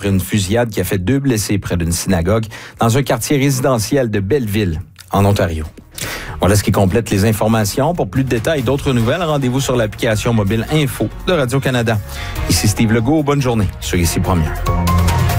après une fusillade qui a fait 2 blessés près d'une synagogue dans un quartier résidentiel de Belleville, en Ontario. Voilà ce qui complète les informations. Pour plus de détails et d'autres nouvelles, rendez-vous sur l'application mobile Info de Radio-Canada. Ici Steve Legault, bonne journée sur Ici Première.